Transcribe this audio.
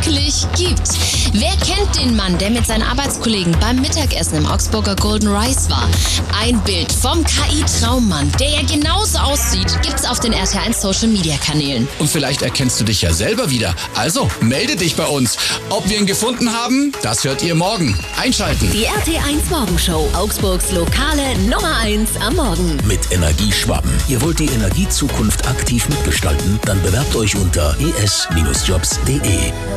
wirklich gibt. Wer kennt den Mann, der mit seinen Arbeitskollegen beim Mittagessen im Augsburger Golden Rice war? Ein Bild vom KI-Traummann, der ja genauso aussieht, gibt's auf den RT1 Social-Media-Kanälen. Und vielleicht erkennst du dich ja selber wieder. Also, melde dich bei uns. Ob wir ihn gefunden haben, das hört ihr morgen. Einschalten. Die RT1 Morgenshow, Augsburgs lokale Nummer 1 am Morgen. Mit Energieschwaben. Ihr wollt die Energiezukunft aktiv mitgestalten? Dann bewerbt euch unter es-jobs.de.